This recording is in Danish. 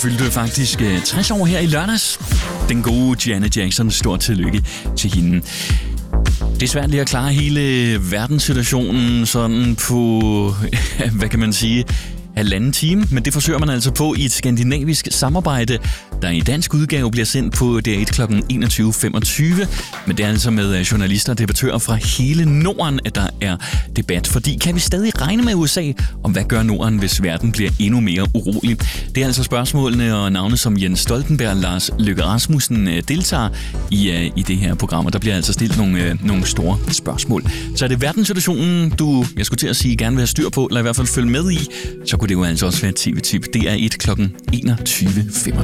fyldte faktisk 60 år her i lørdags. Den gode Janet Jackson, stort tillykke til hende. Det er svært lige at klare hele verdenssituationen sådan på, hvad kan man sige, 1,5 time, men det forsøger man altså på i et skandinavisk samarbejde, der i dansk udgave bliver sendt på DR1 kl. 21.25. Men det er altså med journalister og debattører fra hele Norden, at der er debat. Fordi kan vi stadig regne med USA om, hvad gør Norden, hvis verden bliver endnu mere urolig? Det er altså spørgsmålene og navne, som Jens Stoltenberg og Lars Løkke Rasmussen deltager i det her program. Og der bliver altså stillet nogle store spørgsmål. Så er det verdenssituationen, jeg skulle til at sige, gerne vil have styr på, eller i hvert fald følge med i, så kunne det jo altså også være et tv-tip. Det er 1 kl. 21.25.